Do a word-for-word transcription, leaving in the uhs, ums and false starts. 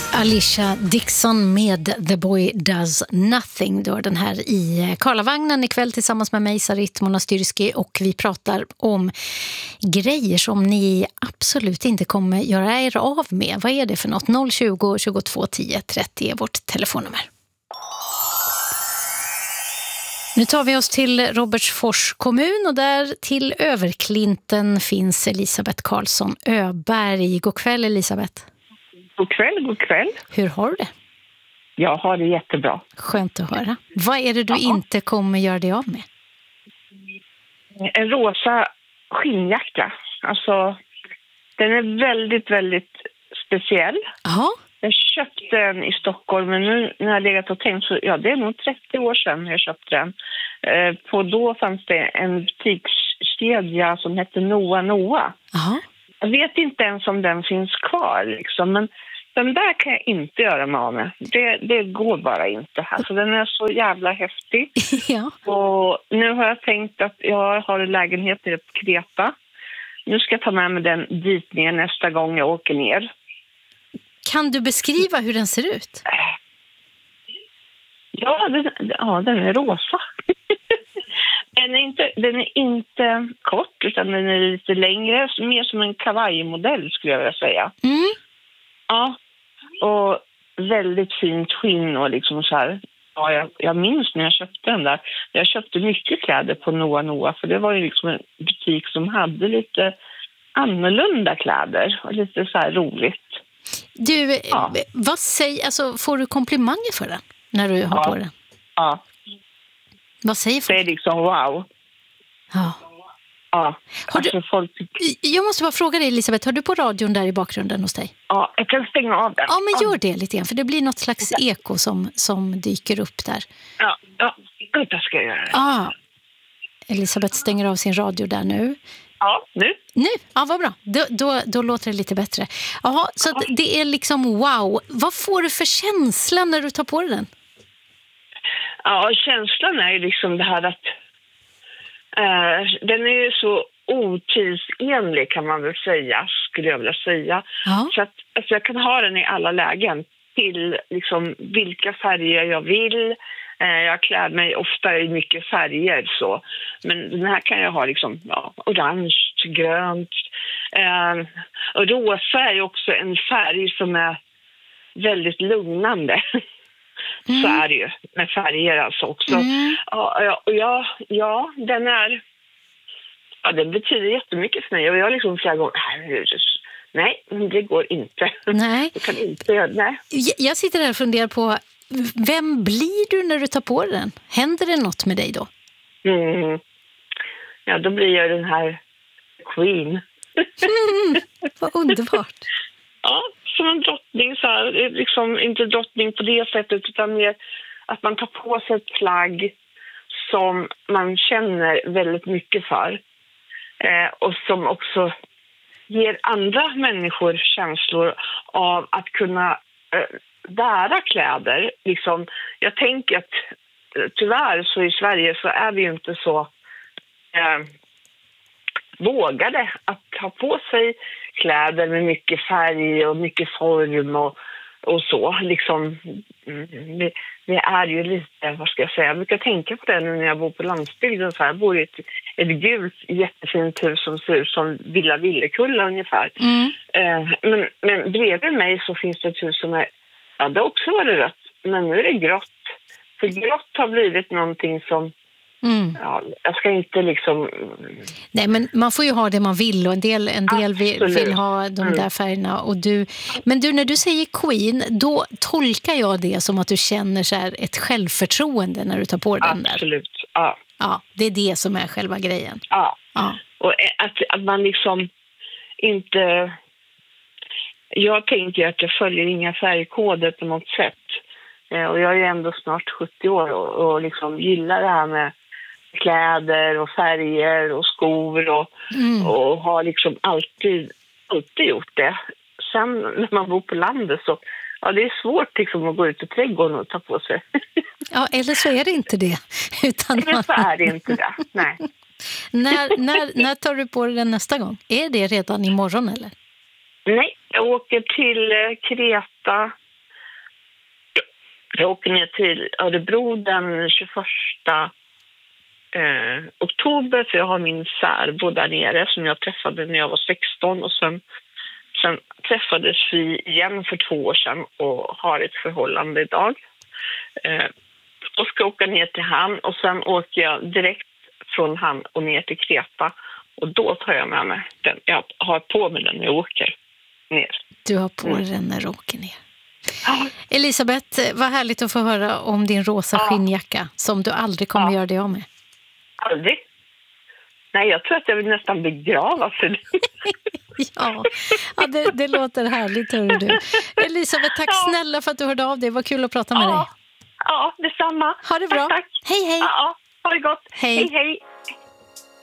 Alicia Dixon med The Boy Does Nothing. Då den här i Karlavagnen ikväll tillsammans med mig, Sarit Monastyrski, och vi pratar om grejer som ni absolut inte kommer göra er av med. Vad är det för något? noll tjugo, tjugotvå, tio, trettio är vårt telefonnummer. Nu tar vi oss till Robertsfors kommun och där till Överklinten finns Elisabeth Karlsson Öberg. God kväll, Elisabeth. God kväll, god kväll. Hur har du det? Jag har det jättebra. Skönt att höra. Vad är det du Jaha. inte kommer göra dig av med? En rosa skinnjacka. Alltså, den är väldigt, väldigt speciell. Ja. Jag köpte den i Stockholm, men nu när jag legat och tänkt så, ja, det är nog trettio år sedan jag köpte den. Eh, på då fanns det en butikskedja som hette Noa Noa. Ja. Jag vet inte ens om den finns kvar liksom, men den där kan jag inte göra mig av med. Det, det går bara inte. Alltså den är så jävla häftig. Ja. Och nu har jag tänkt att jag har en lägenhet nere på Kreta. Nu ska jag ta med mig den dit ner nästa gång jag åker ner. Kan du beskriva hur den ser ut? Ja, den, ja, den är rosa. Den är, inte, den är inte kort utan den är lite längre. Mer som en kavajmodell skulle jag vilja säga. Mm. Ja, och väldigt fint skinn och liksom så här. Ja, jag, jag minns när jag köpte den där. Jag köpte mycket kläder på Noa Noa för det var ju liksom en butik som hade lite annorlunda kläder och lite så här roligt. Du, Ja. vad säger, alltså, får du komplimanger för den när du har Ja. på den? Ja, Vad säger det folk? är liksom wow. Ja. Ja, Har du- alltså folk... Jag måste bara fråga dig, Elisabeth, har du på radion där i bakgrunden hos dig? Ja, jag kan stänga av den. Ja, men gör det lite grann, för det blir något slags eko som, som dyker upp där. Ja, ja, vänta ska jag göra det. Ah, Elisabeth stänger av sin radio där nu. Ja, nu. Nu, ja vad bra. Då, då, då låter det lite bättre. Jaha, så att det är liksom wow. Vad får du för känsla när du tar på dig den? Ja, känslan är ju liksom det här att eh, den är ju så otidsenlig kan man väl säga, skulle jag vilja säga. Ja. Så att alltså, jag kan ha den i alla lägen till liksom vilka färger jag vill. Eh, jag klär mig ofta i mycket färger så. Men den här kan jag ha liksom ja, orange, grönt. Eh, och rosa är ju också en färg som är väldigt lugnande. Mm. Så är det ju med färger alltså också. Mm. Ja, ja, och ja, ja, den är... Ja, den betyder jättemycket för mig. Och jag har liksom flera gånger... Nej, det går inte. Nej. Jag kan inte göra nej. Jag- Jag sitter här och funderar på, vem blir du när du tar på dig den? Händer det något med dig då? Mm. Ja, då blir jag den här queen. Mm, vad underbart. Ja, som en drottning så här. Liksom inte drottning på det sättet utan mer att man tar på sig ett plagg som man känner väldigt mycket för. Eh, och som också ger andra människor känslor av att kunna eh, bära kläder. Liksom, jag tänker att eh, tyvärr så i Sverige så är vi ju inte så eh, vågade att ha på sig kläder med mycket färg och mycket form och, och så. Liksom, mm, det, det är ju lite, vad ska jag säga, jag brukar tänka på det nu när jag bor på landsbygden. Så här, jag bor i ett, ett gult jättefint hus som ser ut som Villa Villekulla ungefär. Mm. Eh, men, men bredvid mig så finns det ett hus som är, ja det har också varit rött, men nu är det grått. För grått har blivit någonting som, Mm. ja, jag ska inte liksom... Nej, men man får ju ha det man vill och en del, en del vill, Absolut. vill ha de Mm. där färgerna. Och du, men du, när du säger queen, då tolkar jag det som att du känner så här ett självförtroende när du tar på dig den där. Absolut, ja. Ja, det är det som är själva grejen. Ja, Ja. och att, att man liksom inte... Jag tänker att jag följer inga färgkoder på något sätt. Eh, Och jag är ändå snart sjuttio år och, och liksom gillar det här med kläder och färger och skor och, Mm. och har liksom alltid, alltid gjort det. Sen när man bor på landet så ja, det är svårt liksom att gå ut i trädgården och ta på sig. Ja, eller så är det inte det. Utan Men man, så är det inte det, nej. när, när, när tar du på dig den nästa gång? Är det redan imorgon eller? Nej, jag åker till eh, Kreta Jag åker ner till Örebro den tjugoförsta eh, oktober, för jag har min särbo där nere som jag träffade när jag var sexton, och sen, sen träffades vi igen för två år sedan och har ett förhållande idag. Eh, och ska åka ner till han, och sen åker jag direkt från han och ner till Kreta, och då tar jag med mig den. Jag har på mig den när jag åker ner. Du har på Mm. den när du åker ner. Ja. Elisabeth, vad härligt att få höra om din rosa Ja. skinnjacka som du aldrig kommer Ja. göra dig av med. Aldrig. Nej, jag tror att jag vill nästan begrava för det. Ja, ja det, det låter härligt, hör du. Elisabeth, tack Ja. snälla för att du hörde av dig. Vad kul att prata med dig. Ja, ja, detsamma. Ha det bra. Tack, tack. Hej, hej. Ja, ja, ha det gott. Hej. Hej, hej.